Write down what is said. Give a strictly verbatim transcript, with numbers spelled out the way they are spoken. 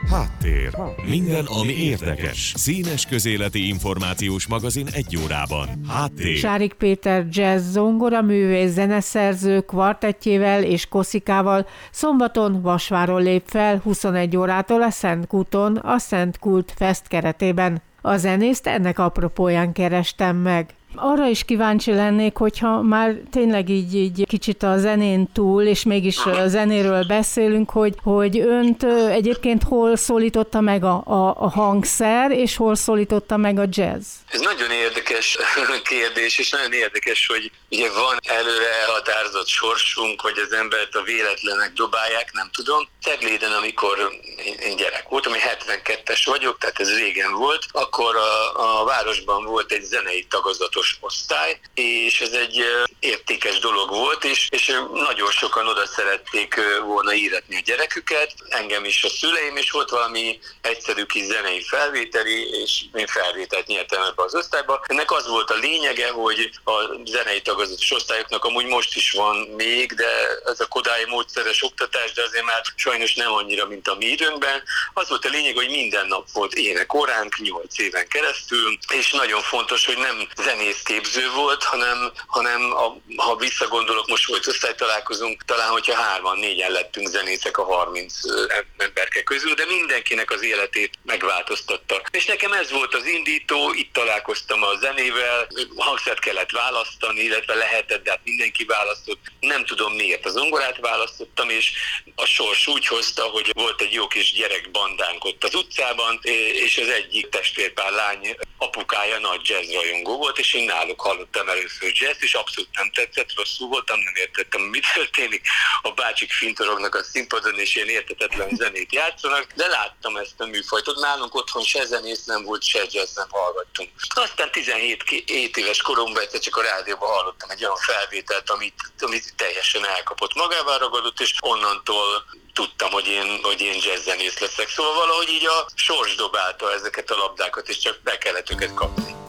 Háttér. Minden, ami érdekes. Színes közéleti információs magazin egy órában. Háttér. Sárik Péter jazz zongora művész zeneszerző kvartettjével és koszikával szombaton Vasváron lép fel huszonegy órától a Szentkúton, a Szent Kult Fest keretében. A zenészt ennek apropóján kerestem meg. Arra is kíváncsi lennék, hogyha már tényleg így, így kicsit a zenén túl, és mégis a zenéről beszélünk, hogy, hogy önt egyébként hol szólította meg a, a, a hangszer, és hol szólította meg a jazz? Ez nagyon érdekes kérdés, és nagyon érdekes, hogy ugye van előre elhatározott sorsunk, hogy az embert a véletlenek dobálják, nem tudom. Cegléden, amikor én gyerek voltam, én hetvenkettes vagyok, tehát ez régen volt, akkor a, a városban volt egy zenei tagozatos osztály, és ez egy értékes dolog volt, és, és nagyon sokan oda szerették volna íratni a gyereküket, engem is, a szüleim, és volt valami egyszerű kis zenei felvételi, és én felvételt nyertem ebbe az osztályba. Ennek az volt a lényege, hogy a zenei tagozatos osztályoknak amúgy most is van még, de ez a kodái módszeres oktatás, de azért már sajnos nem annyira, mint a mi időnkben. Az volt a lényeg, hogy minden nap volt énekóránk, nyolc éven keresztül, és nagyon fontos, hogy nem zenész képző volt, hanem, hanem a, ha visszagondolok, most volt osztálytalálkozunk, talán hogyha hárman, négyen lettünk zenészek a harminc emberke közül, de mindenkinek az életét megváltoztatta. És nekem ez volt az indító, itt találkoztam a zenével, hangszert kellett választani, illetve lehetett, de hát mindenki választott. Nem tudom miért, a zongorát választottam, és a sors úgy hozta, hogy volt egy jó kis gyerekbandánk ott az utcában, és az egyik testvérpár lány apukája nagy jazzrajongó volt, és én náluk hallottam először jazz, és abszolút nem tetszett, rosszul voltam, nem értettem, mi történik. A bácsik fintorognak a színpadon, és ilyen értetetlen zenét játszanak, de láttam ezt a műfajtot. Nálunk otthon se zenész nem volt, se jazz nem hallgattunk. Aztán tizenhét éves koromban egyszer csak a rádióban hallottam egy olyan felvételt, amit, amit teljesen elkapott, magával ragadott, és onnantól tudtam, hogy én, hogy én jazzzenész leszek. Szóval valahogy így a sors dobálta ezeket a labdákat, és csak be kellett őket kapni.